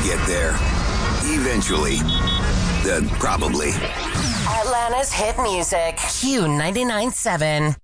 get there. Eventually. Probably. Atlanta's hit music. Q99.7.